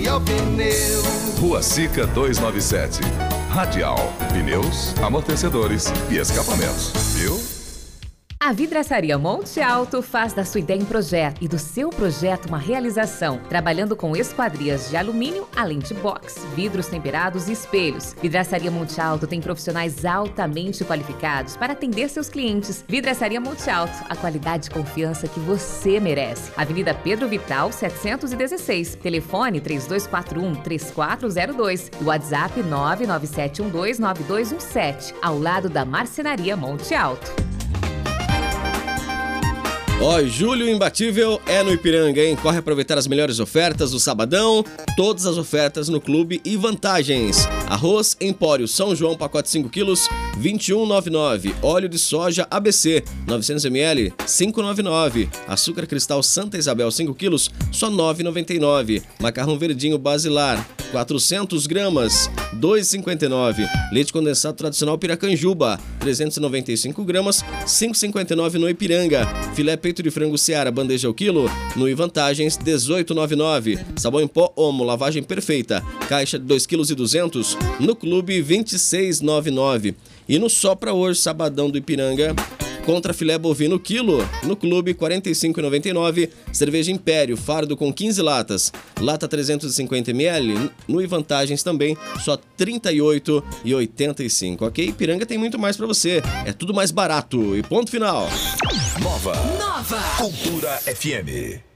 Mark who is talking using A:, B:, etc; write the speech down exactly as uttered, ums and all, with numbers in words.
A: Radial Pneus.
B: Rua Sica duzentos e noventa e sete. Radial Pneus, amortecedores e escapamentos. Viu?
C: A Vidraçaria Monte Alto faz da sua ideia um projeto e do seu projeto uma realização, trabalhando com esquadrias de alumínio, além de box, vidros temperados e espelhos. Vidraçaria Monte Alto tem profissionais altamente qualificados para atender seus clientes. Vidraçaria Monte Alto, a qualidade e confiança que você merece. Avenida Pedro Vital, setecentos e dezesseis. Telefone três dois quatro um, três quatro zero dois. E WhatsApp nove nove sete um dois nove dois um sete, ao lado da Marcenaria Monte Alto.
D: Ó, oh, Julho Imbatível é no Ipiranga, hein? Corre aproveitar as melhores ofertas do sabadão, todas as ofertas no clube e vantagens. Arroz Empório São João, pacote cinco quilos, vinte e um reais e noventa e nove centavos. Óleo de soja A B C, novecentos mililitros, cinco reais e noventa e nove centavos. Açúcar cristal Santa Isabel, cinco quilos, só nove reais e noventa e nove centavos. Macarrão verdinho Basilar, quatrocentos gramas, dois reais e cinquenta e nove centavos. Leite condensado tradicional Piracanjuba, trezentos e noventa e cinco gramas, cinco reais e cinquenta e nove centavos no Ipiranga. Filé peito de frango Seara, bandeja ao quilo, no I Vantagens, dezoito reais e noventa e nove centavos. Sabão em pó Omo, lavagem perfeita, caixa de dois quilos e duzentos gramas, no Clube, vinte e seis reais e noventa e nove centavos. E no Só Pra Hoje, sabadão do Ipiranga, contra filé bovino quilo, no Clube, quarenta e cinco reais e noventa e nove centavos. Cerveja Império, fardo com quinze latas, lata trezentos e cinquenta mililitros, no I Vantagens também, só trinta e oito reais e oitenta e cinco centavos. Ok? Ipiranga tem muito mais pra você, é tudo mais barato. E ponto final.
B: Nova. Nova. Cultura F M.